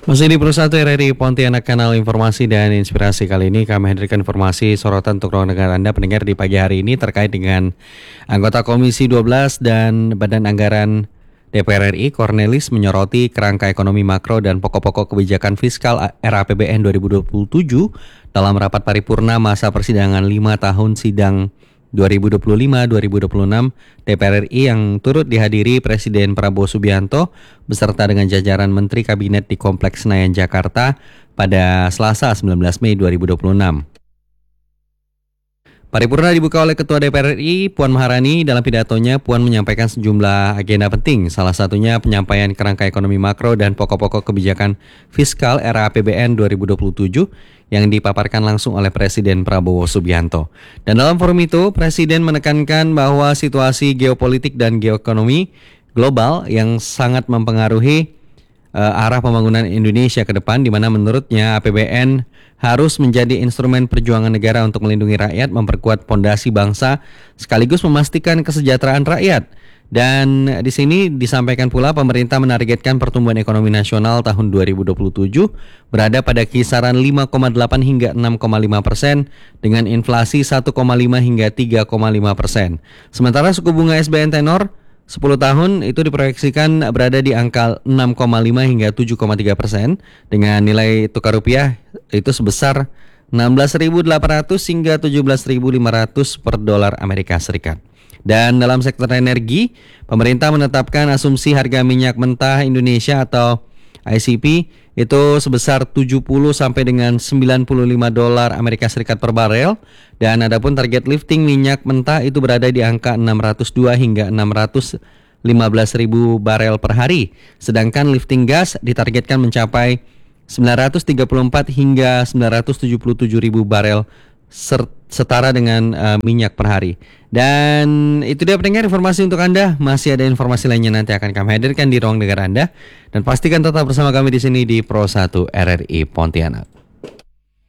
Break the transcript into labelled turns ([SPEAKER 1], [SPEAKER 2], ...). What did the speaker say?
[SPEAKER 1] Masih di Pro 1 RRI Pontianak, kanal informasi dan inspirasi. Kali ini kami hadirkan informasi sorotan untuk ruang dengar Anda pendengar di pagi hari ini terkait dengan anggota Komisi 12 dan Badan Anggaran DPR RI Cornelis menyoroti kerangka ekonomi makro dan pokok-pokok kebijakan fiskal RAPBN 2027 dalam rapat paripurna masa persidangan 5 tahun sidang 2025-2026 DPR RI yang turut dihadiri Presiden Prabowo Subianto beserta dengan jajaran Menteri Kabinet di Kompleks Senayan, Jakarta pada Selasa 19 Mei 2026. Paripurna dibuka oleh Ketua DPR RI Puan Maharani. Dalam pidatonya, Puan menyampaikan sejumlah agenda penting, salah satunya penyampaian kerangka ekonomi makro dan pokok-pokok kebijakan fiskal era APBN 2027 yang dipaparkan langsung oleh Presiden Prabowo Subianto. Dan dalam forum itu, Presiden menekankan bahwa situasi geopolitik dan geoekonomi global yang sangat mempengaruhi arah pembangunan Indonesia ke depan, di mana menurutnya APBN harus menjadi instrumen perjuangan negara untuk melindungi rakyat, memperkuat pondasi bangsa, sekaligus memastikan kesejahteraan rakyat. Dan di sini disampaikan pula pemerintah menargetkan pertumbuhan ekonomi nasional tahun 2027 berada pada kisaran 5,8 hingga 6,5% dengan inflasi 1,5 hingga 3,5%. Sementara suku bunga SBN tenor 10 tahun itu diproyeksikan berada di angka 6,5 hingga 7,3% dengan nilai tukar rupiah itu sebesar 16.800 hingga 17.500 per dolar Amerika Serikat. Dan dalam sektor energi, pemerintah menetapkan asumsi harga minyak mentah Indonesia atau ICP itu sebesar 70 sampai dengan 95 dolar Amerika Serikat per barel, dan adapun target lifting minyak mentah itu berada di angka 602 hingga 615 ribu barel per hari. Sedangkan lifting gas ditargetkan mencapai 934 hingga 977 ribu barel setara dengan minyak per hari. Dan itu dia pendengar informasi untuk Anda. Masih ada informasi lainnya nanti akan kami hadirkan di ruang dengar Anda. Dan pastikan tetap bersama kami di sini di Pro 1 RRI Pontianak.